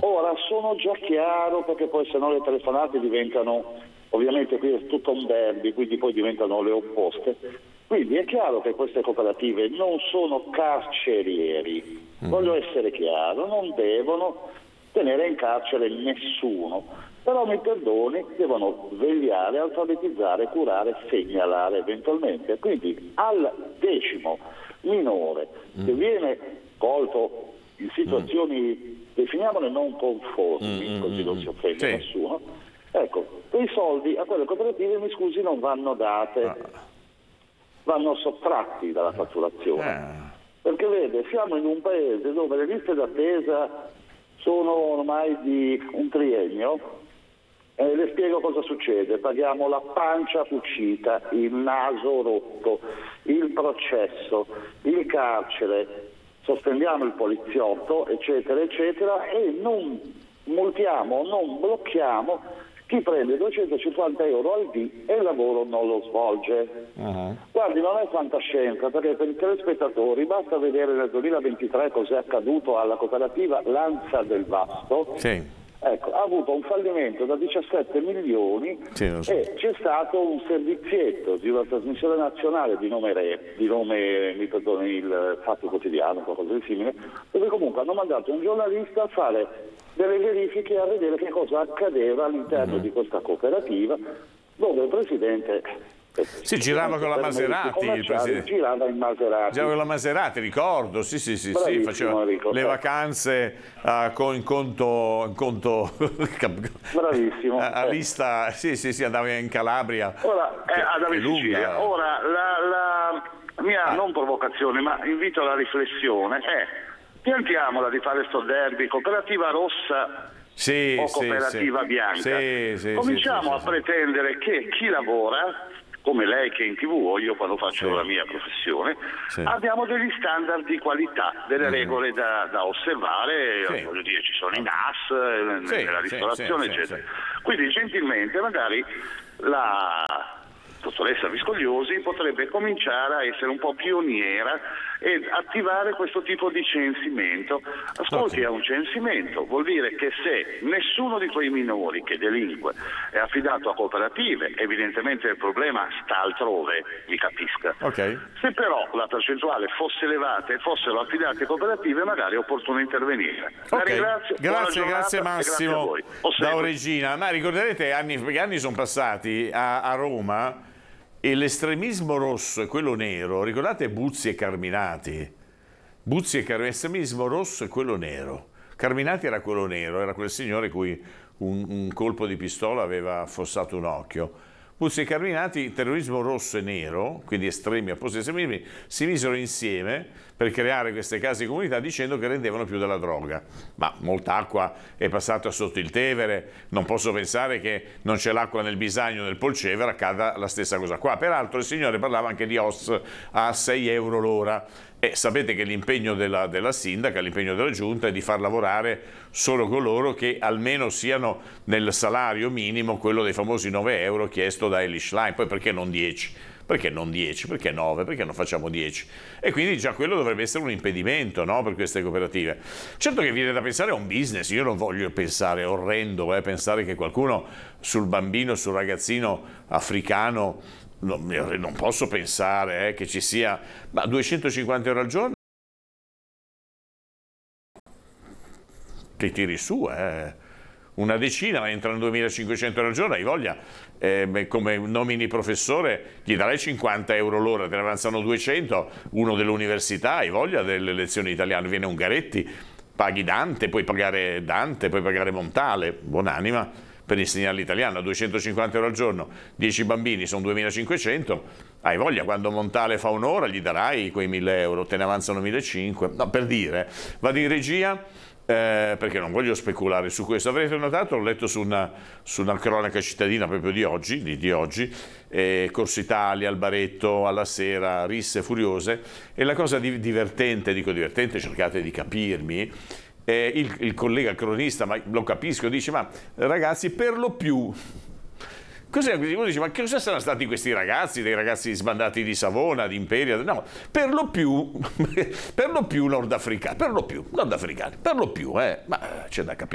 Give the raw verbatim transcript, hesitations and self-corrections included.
Ora sono già chiaro, perché poi se no le telefonate diventano, ovviamente qui è tutto un derby, quindi poi diventano le opposte. Quindi è chiaro che queste cooperative non sono carcerieri, mm. voglio essere chiaro, non devono tenere in carcere nessuno, però mi perdoni, devono vegliare, alfabetizzare, curare, segnalare eventualmente. Quindi al decimo minore mm. che viene colto in situazioni, mm. definiamole non conformi, mm, così non si offende sì. nessuno, ecco, quei soldi a quelle cooperative, mi scusi, non vanno date, ah. vanno sottratti dalla fatturazione. Ah. Perché vede, siamo in un paese dove le liste d'attesa sono ormai di un triennio, e le spiego cosa succede. Paghiamo la pancia cucita, il naso rotto, il processo, il carcere, sospendiamo il poliziotto, eccetera, eccetera, e non multiamo, non blocchiamo chi prende duecentocinquanta euro al dì e il lavoro non lo svolge. Uh-huh. Guardi, non è fantascienza, perché per i telespettatori basta vedere nel duemilaventitré cos'è accaduto alla cooperativa Lanza del Vasto. Sì. Ecco, ha avuto un fallimento da diciassette milioni sì, so. E c'è stato un servizietto di una trasmissione nazionale di nome Re, di nome, mi perdoni, il Fatto Quotidiano, qualcosa di simile, dove comunque hanno mandato un giornalista a fare delle verifiche, a vedere che cosa accadeva all'interno mm-hmm. di questa cooperativa, dove il presidente... Si girava con la Maserati, il presidente. Girava in Maserati. Girava con la Maserati, ricordo, sì, sì, sì, sì faceva Enrico, le vacanze uh, con in conto, in conto bravissimo. a, a vista, sì, sì, sì, andava in Calabria. Ora, che, eh, ad che lunga. Ora la, la mia ah. non provocazione, ma invito alla riflessione è: piantiamola di fare sto derby, cooperativa rossa sì, o sì, cooperativa sì. bianca. Sì, sì, Cominciamo sì, sì, a sì. pretendere che chi lavora, come lei che è in tivù o io quando faccio sì. la mia professione, sì. abbiamo degli standard di qualità, delle mm. regole da, da osservare, sì. voglio dire, ci sono i N A S, sì, nella ristorazione, sì, eccetera. Sì, sì. Quindi gentilmente magari la dottoressa Viscogliosi potrebbe cominciare a essere un po' pioniera e attivare questo tipo di censimento. Ascolti, okay. è un censimento, vuol dire che se nessuno di quei minori che delinque è affidato a cooperative, evidentemente il problema sta altrove, mi capisca. Okay. Se però la percentuale fosse elevata e fossero affidati a cooperative, magari è opportuno intervenire. La okay. ringrazio, grazie, grazie Massimo grazie da Regina. Ma ricorderete anni, perché anni sono passati a, a Roma. E l'estremismo rosso e quello nero, ricordate Buzzi e Carminati? Buzzi e Carminati, l'estremismo rosso e quello nero. Carminati era quello nero, era quel signore cui un, un colpo di pistola aveva affossato un occhio. Buzzi e Carminati, terrorismo rosso e nero, quindi estremi opposti estremismi, si misero insieme per creare queste case di comunità dicendo che rendevano più della droga. Ma molta acqua è passata sotto il Tevere, non posso pensare che non c'è l'acqua nel Bisagno, nel Polcevera, accada la stessa cosa qua. Peraltro il signore parlava anche di O S a sei euro l'ora. E sapete che l'impegno della, della sindaca, l'impegno della giunta è di far lavorare solo coloro che almeno siano nel salario minimo, quello dei famosi nove euro chiesto da Elish Line. Poi perché non dieci? Perché non dieci? Perché nove? Perché non facciamo dieci? E quindi già quello dovrebbe essere un impedimento, no, per queste cooperative. Certo che viene da pensare a un business, io non voglio pensare, è orrendo eh, pensare che qualcuno sul bambino, sul ragazzino africano, no, non posso pensare eh, che ci sia, ma duecentocinquanta euro al giorno che tiri su, eh. Una decina, ma entrano duemilacinquecento euro al giorno, hai voglia, eh, come nomini professore gli darai cinquanta euro l'ora, te ne avanzano duecento, uno dell'università, hai voglia delle lezioni italiane, viene Ungaretti, paghi Dante, puoi pagare Dante, puoi pagare Montale, buonanima, per insegnare l'italiano a duecentocinquanta euro al giorno, dieci bambini sono duemilacinquecento, hai voglia, quando Montale fa un'ora gli darai quei mille euro, te ne avanzano millecinquecento, no, per dire, vado in regia. Eh, perché non voglio speculare su questo. Avrete notato, l'ho letto su una, su una cronaca cittadina proprio di oggi, di, di oggi eh, Corso Italia, Albaretto, alla sera, risse furiose, e la cosa di, divertente, dico divertente, cercate di capirmi, eh, il, il collega cronista, ma lo capisco, dice, ma ragazzi, per lo più... Cos'è? Uno dice, ma che cosa saranno stati questi ragazzi, dei ragazzi sbandati di Savona, di Imperia? No, per lo più, per lo più nordafricani, per lo più nordafricani, per lo più, eh, ma c'è da capire.